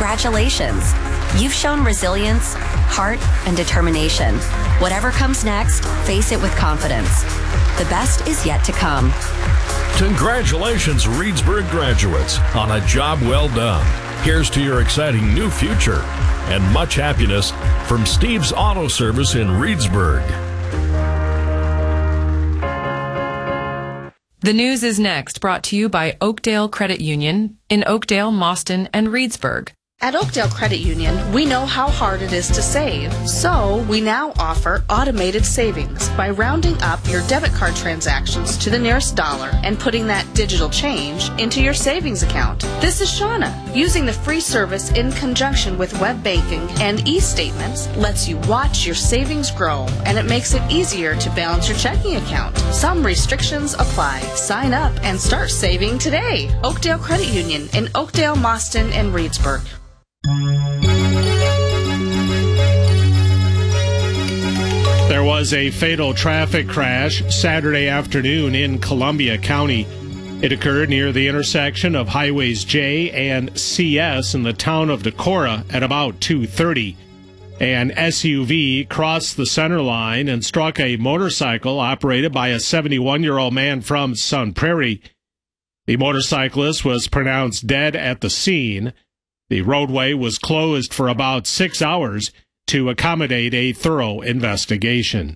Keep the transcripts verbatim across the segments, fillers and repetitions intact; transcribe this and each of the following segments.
Congratulations. You've shown resilience, heart, and determination. Whatever comes next, face it with confidence. The best is yet to come. Congratulations, Reedsburg graduates, on a job well done. Here's to your exciting new future and much happiness from Steve's Auto Service in Reedsburg. The news is next, brought to you by Oakdale Credit Union in Oakdale, Mauston, and Reedsburg. At Oakdale Credit Union, we know how hard it is to save, so we now offer automated savings by rounding up your debit card transactions to the nearest dollar and putting that digital change into your savings account. This is Shauna. Using the free service in conjunction with web banking and e-statements lets you watch your savings grow, and it makes it easier to balance your checking account. Some restrictions apply. Sign up and start saving today. Oakdale Credit Union in Oakdale, Mauston, and Reedsburg. There was a fatal traffic crash Saturday afternoon in Columbia County. It occurred near the intersection of Highways J and C S in the town of Decorah at about two thirty. An S U V crossed the center line and struck a motorcycle operated by a seventy-one-year-old man from Sun Prairie. The motorcyclist was pronounced dead at the scene. The roadway was closed for about six hours to accommodate a thorough investigation.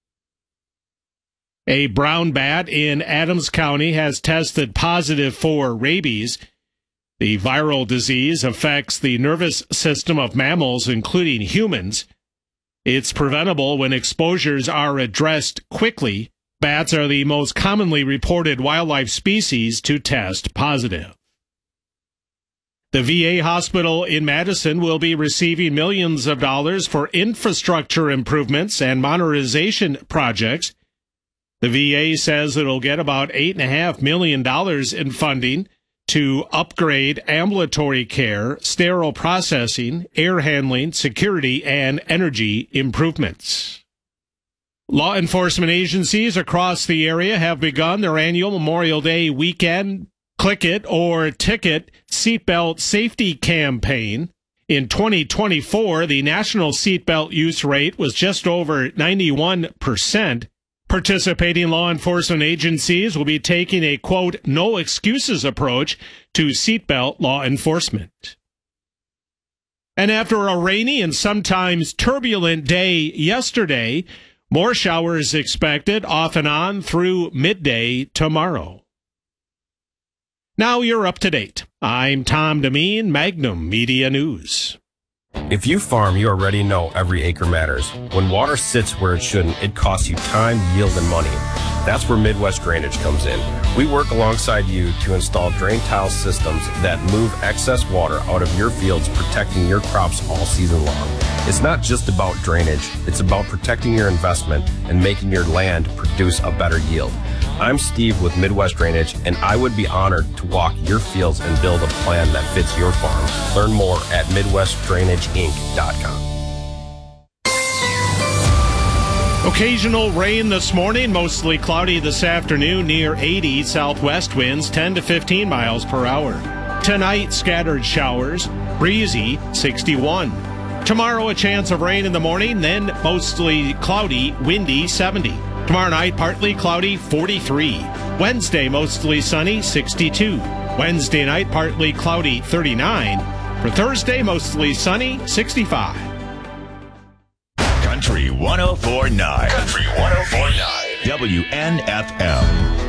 A brown bat in Adams County has tested positive for rabies. The viral disease affects the nervous system of mammals, including humans. It's preventable when exposures are addressed quickly. Bats are the most commonly reported wildlife species to test positive. The V A hospital in Madison will be receiving millions of dollars for infrastructure improvements and modernization projects. The V A says it'll get about eight point five million dollars in funding to upgrade ambulatory care, sterile processing, air handling, security, and energy improvements. Law enforcement agencies across the area have begun their annual Memorial Day weekend Click It or Ticket Seatbelt Safety Campaign. In twenty twenty-four, the national seatbelt use rate was just over ninety-one percent. Participating law enforcement agencies will be taking a, quote, no excuses approach to seatbelt law enforcement. And after a rainy and sometimes turbulent day yesterday, more showers expected off and on through midday tomorrow. Now you're up to date. I'm Tom Demeen, Magnum Media News. If you farm, you already know every acre matters. When water sits where it shouldn't, it costs you time, yield, and money. That's where Midwest Drainage comes in. We work alongside you to install drain tile systems that move excess water out of your fields, protecting your crops all season long. It's not just about drainage, it's about protecting your investment and making your land produce a better yield. I'm Steve with Midwest Drainage, and I would be honored to walk your fields and build a plan that fits your farm. Learn more at midwest drainage inc dot com. Occasional rain this morning, mostly cloudy this afternoon, near eighty, southwest winds ten to fifteen miles per hour. Tonight, scattered showers, breezy, sixty-one. Tomorrow, a chance of rain in the morning, then mostly cloudy, windy, seventy. Tomorrow night, partly cloudy, forty-three. Wednesday, mostly sunny, sixty-two. Wednesday night, partly cloudy, thirty-nine. For Thursday, mostly sunny, sixty-five. Country one oh four point nine. Country one oh four point nine. W N F M.